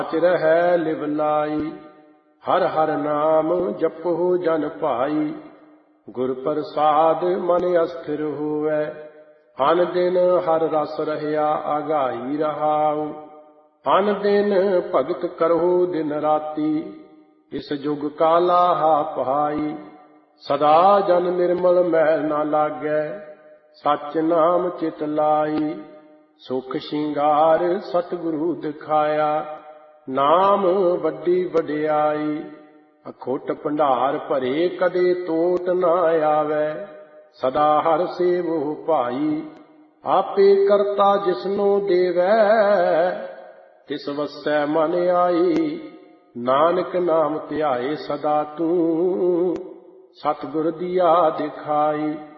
ਸਚ ਰਹੈ ਲਿਵ ਲਾਈ। ਹਰ ਹਰ ਨਾਮ ਜਪਹੁ ਜਨ ਭਾਈ। ਗੁਰ ਪ੍ਰਸਾਦ ਮਨ ਅਸਥਿਰ ਹੋਵੈ। ਅਨ ਦਿਨ ਹਰ ਰਸ ਰਹਿਆ ਆਗਾਈ ਰਹਾਉ। ਅਨ ਦਿਨ ਭਗਤ ਕਰਹੁ ਦਿਨ ਰਾਤੀ। ਇਸ ਜੁਗ ਕਾਲਾ ਪਹਾਈ। ਸਦਾ ਜਨ ਨਿਰਮਲ ਮੈਲ ਨਾ ਲਾਗੈ। ਸਚ ਨਾਮ ਚਿਤ ਲਾਈ। ਸੁਖ ਸ਼ਿੰਗਾਰ ਸਤਿਗੁਰੂ ਦਿਖਾਇਆ। ਨਾਮ ਵੱਡੀ ਵਡਿਆਈ। ਅਖੁੱਟ ਭੰਡਾਰ ਭਰੇ ਕਦੇ ਟੋਟ ਨਾ ਆਵੈ। ਸਦਾ ਹਰ ਸੇਵਹੁ ਭਾਈ। ਆਪੇ ਕਰਤਾ ਜਿਸਨੋ ਦੇਵੈ। ਤਿਸ ਵਸੈ ਮਨ ਆਈ। ਨਾਨਕ ਨਾਮ ਧਿਆਏ ਸਦਾ ਤੂੰ। ਸਤਿਗੁਰ ਦੀਆ ਦਿਖਾਈ।